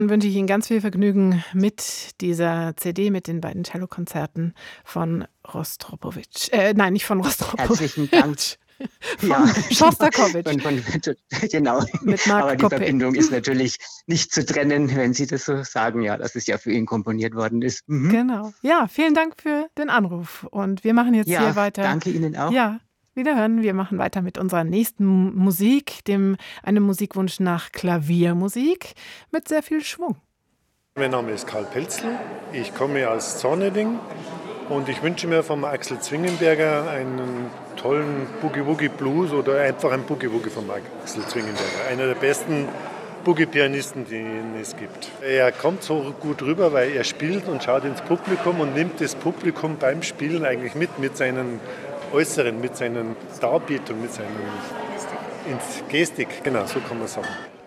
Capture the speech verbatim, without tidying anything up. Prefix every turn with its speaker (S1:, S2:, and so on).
S1: Dann wünsche ich Ihnen ganz viel Vergnügen mit dieser C D, mit den beiden Cellokonzerten von Rostropowitsch. Äh, nein, nicht von
S2: Herzlichen Dank.
S1: Rostropowitsch,
S2: Ja,
S1: von Schostakowitsch.
S2: von, von, genau.
S1: Mit Marc
S2: Aber die
S1: Coppe.
S2: Verbindung ist natürlich nicht zu trennen, wenn Sie das so sagen, ja, dass es ja für ihn komponiert worden ist. Mhm.
S1: Genau. Ja, vielen Dank für den Anruf. Und wir machen jetzt
S2: Ja,
S1: hier weiter.
S2: danke Ihnen auch.
S1: Ja, wiederhören. Wir machen weiter mit unserer nächsten Musik, dem einem Musikwunsch nach Klaviermusik mit sehr viel Schwung.
S3: Mein Name ist Karl Pelzl, ich komme aus Zorneding und ich wünsche mir vom Axel Zwingenberger einen tollen Boogie-Woogie-Blues oder einfach ein Boogie-Woogie von Axel Zwingenberger. Einer der besten Boogie-Pianisten, die es gibt. Er kommt so gut rüber, weil er spielt und schaut ins Publikum und nimmt das Publikum beim Spielen eigentlich mit, mit seinen Äußeren, mit seinen Darbietungen, mit seinen Gestik. Genau, so kann man sagen.